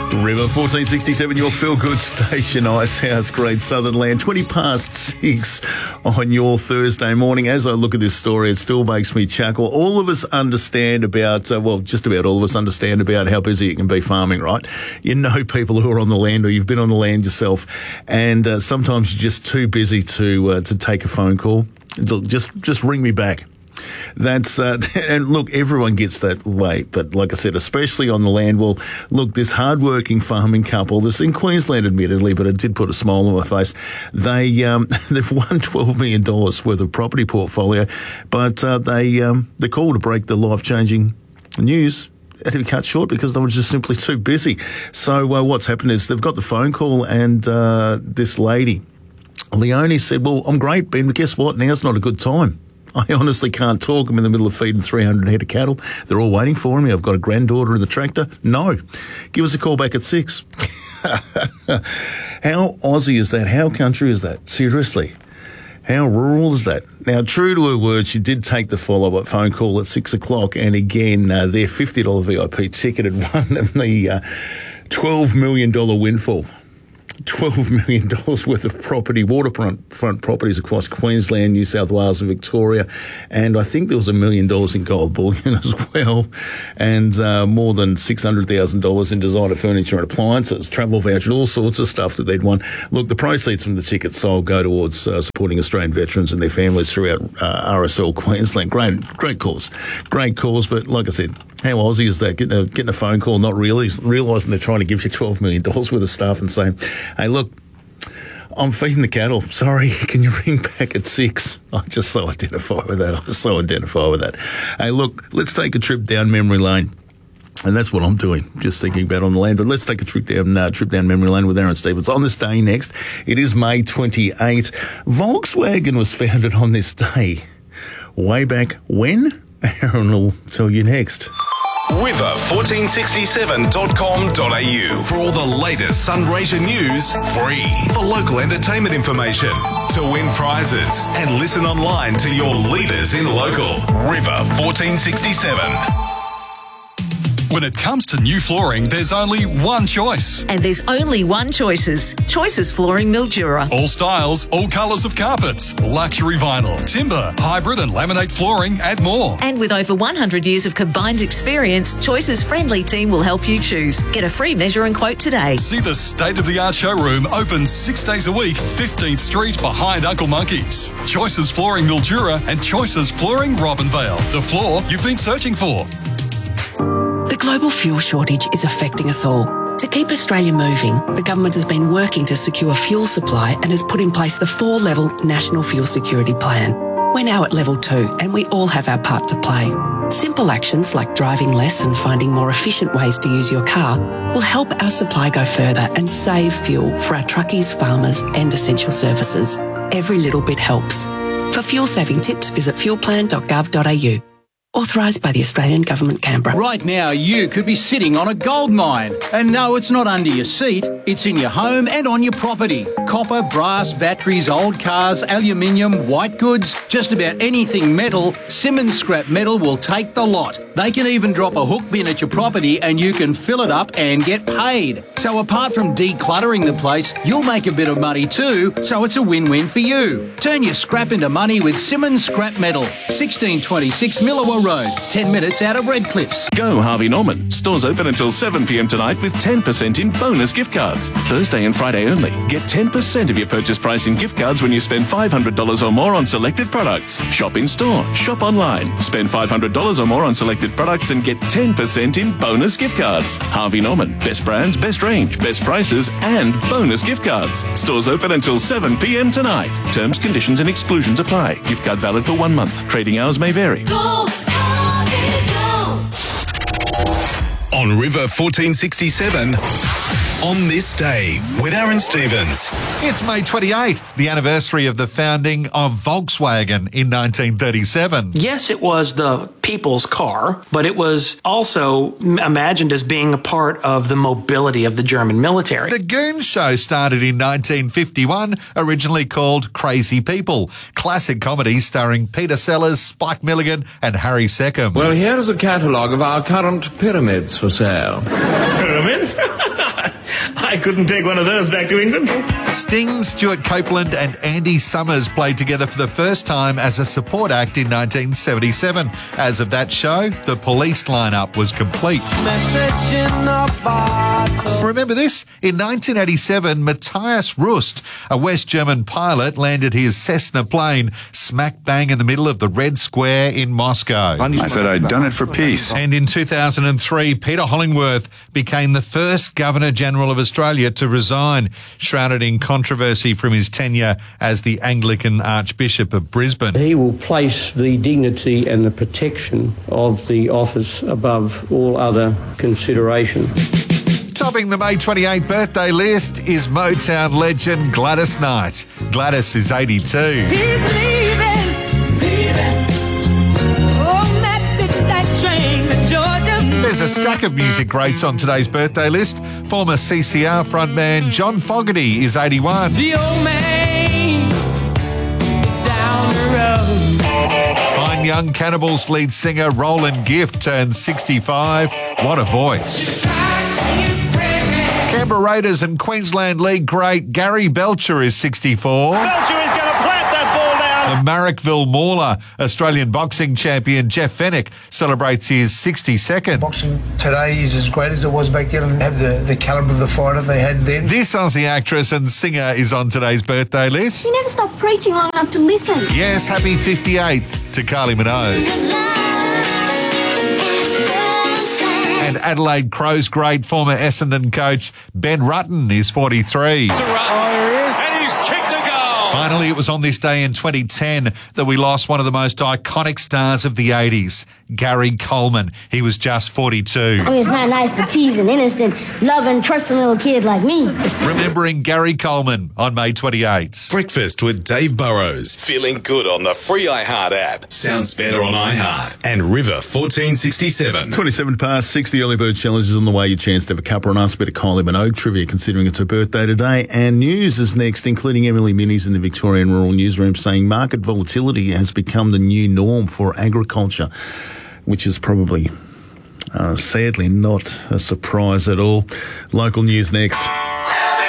River 1467, your feel-good station, Icehouse, Great Southern Land, 20 past 6 on your Thursday morning. As I look at this story, it still makes me chuckle. All of us understand about, just about all of us understand about how busy it can be farming, right? You know people who are on the land, or you've been on the land yourself, and sometimes you're just too busy to take a phone call. Just ring me back. That's and look, everyone gets that way, but like I said, especially on the land. Well, look, this hard-working farming couple, this in Queensland, admittedly, but it did put a smile on my face. They've won $12 million worth of property portfolio, but the call to break the life-changing news had to be cut short because they were just simply too busy. So what's happened is they've got the phone call, and this lady, Leonie, said, "Well, I'm great, Ben, but guess what? Now's not a good time. I honestly can't talk. I'm in the middle of feeding 300 head of cattle. They're all waiting for me. I've got a granddaughter in the tractor. No. Give us a call back at 6. How Aussie is that? How country is that? Seriously. How rural is that? Now, true to her word, she did take the follow-up phone call at 6 o'clock, and again, their $50 VIP ticket had won them the $12 million windfall. $12 million worth of property, waterfront properties across Queensland, New South Wales and Victoria. And I think there was $1 million in gold bullion as well. And more than $600,000 in designer furniture and appliances, travel voucher, all sorts of stuff that they'd won. Look, the proceeds from the tickets sold go towards supporting Australian veterans and their families throughout RSL Queensland. Great cause. Great cause. But like I said, how Aussie is that? Getting a phone call, not really realising they're trying to give you $12 million worth of stuff and saying, "Hey, look, I'm feeding the cattle. Sorry, can you ring back at 6? I just so identify with that. Hey, look, let's take a trip down memory lane. And that's what I'm doing, just thinking about on the land. But let's take a trip down memory lane with Aaron Stevens. On this day next, it is May 28. Volkswagen was founded on this day. Way back when? Aaron will tell you next. River1467.com.au for all the latest Sunraysia news, free. For local entertainment information, to win prizes, and listen online to your leaders in local. River 1467. When it comes to new flooring, there's only one choice. And there's only one Choices. Choices Flooring Mildura. All styles, all colours of carpets, luxury vinyl, timber, hybrid and laminate flooring and more. And with over 100 years of combined experience, Choices' friendly team will help you choose. Get a free measure and quote today. See the state-of-the-art showroom open 6 days a week, 15th Street behind Uncle Monkey's. Choices Flooring Mildura and Choices Flooring Robinvale. The floor you've been searching for. The global fuel shortage is affecting us all. To keep Australia moving, the government has been working to secure fuel supply and has put in place the 4-level National Fuel Security Plan. We're now at level 2 and we all have our part to play. Simple actions like driving less and finding more efficient ways to use your car will help our supply go further and save fuel for our truckies, farmers and essential services. Every little bit helps. For fuel saving tips, visit fuelplan.gov.au. Authorised by the Australian Government, Canberra. Right now, you could be sitting on a gold mine. And no, it's not under your seat. It's in your home and on your property. Copper, brass, batteries, old cars, aluminium, white goods, just about anything metal, Simmons Scrap Metal will take the lot. They can even drop a hook bin at your property and you can fill it up and get paid. So apart from decluttering the place, you'll make a bit of money too, so it's a win-win for you. Turn your scrap into money with Simmons Scrap Metal. 1626 Millawa Road, 10 minutes out of Redcliffs. Go Harvey Norman. Stores open until 7 p.m. tonight with 10% in bonus gift cards. Thursday and Friday only. Get 10% of your purchase price in gift cards when you spend $500 or more on selected products. Shop in store. Shop online. Spend $500 or more on selected products and get 10% in bonus gift cards. Harvey Norman. Best brands, best range, best prices and bonus gift cards. Stores open until 7 p.m. tonight. Terms, conditions and exclusions apply. Gift card valid for 1 month. Trading hours may vary. On River 1467, on this day with Aaron Stevens. It's May 28, the anniversary of the founding of Volkswagen in 1937. Yes, it was the people's car, but it was also imagined as being a part of the mobility of the German military. The Goon Show started in 1951, originally called Crazy People. Classic comedy starring Peter Sellers, Spike Milligan and Harry Seckham. Well, here's a catalogue of our current pyramids for sale. Pyramids? I couldn't take one of those back to England. Sting, Stuart Copeland and Andy Summers played together for the first time as a support act in 1977. As of that show, the Police lineup was complete. Remember this? In 1987, Matthias Rust, a West German pilot, landed his Cessna plane smack bang in the middle of the Red Square in Moscow. I said I'd done it for peace. And in 2003, Peter Hollingworth became the first Governor-General of Australia to resign, shrouded in controversy from his tenure as the Anglican Archbishop of Brisbane. He will place the dignity and the protection of the office above all other consideration. Topping the May 28 birthday list is Motown legend Gladys Knight. Gladys is 82. He's leaving. Oh, that midnight train to Georgia. There's a stack of music greats on today's birthday list. Former CCR frontman John Fogerty is 81. The old man is down the road. Fine Young Cannibals lead singer Roland Gift turns 65. What a voice. Canberra Raiders and Queensland League great Gary Belcher is 64. Belcher is going to plant that ball down. The Marrickville Mauler Australian boxing champion Jeff Fennick celebrates his 62nd. Boxing today is as great as it was back then and have the calibre of the fighter they had then. This Aussie actress and singer is on today's birthday list. You never stop preaching long enough to listen. Yes, happy 58th to Kylie Minogue. And Adelaide Crows great former Essendon coach Ben Rutten is 43. And he's kicked the goal. Finally, it was on this day in 2010 that we lost one of the most iconic stars of the 80s, Gary Coleman. He was just 42. I mean, it's not nice to tease an innocent, loving, trusting little kid like me. Remembering Gary Coleman on May 28. Breakfast with Dave Burrows. Feeling good on the free iHeart app. Sounds better on iHeart. And River 1467. 27 past 6, the early bird challenge is on the way. Your chance to have a cuppa and ask a bit of Kylie Minogue trivia, considering it's her birthday today. And news is next, including Emily Minnies in the Victorian Rural Newsroom, saying market volatility has become the new norm for agriculture, which is probably, sadly, not a surprise at all. Local news next.